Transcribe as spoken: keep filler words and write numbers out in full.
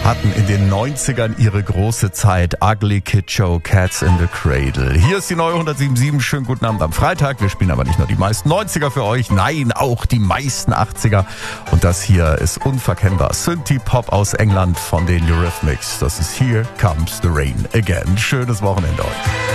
hatten in den neunzigern ihre große Zeit. Ugly Kid Joe, Cats in the Cradle. Hier ist die neue hundertsieben Komma sieben. Schönen guten Abend am Freitag. Wir spielen aber nicht nur die meisten neunziger für euch, nein, auch die meisten achtziger. Und das hier ist unverkennbar. Synthie-Pop aus England von den Eurythmics. Das ist Here Comes the Rain Again. Schönes Wochenende euch.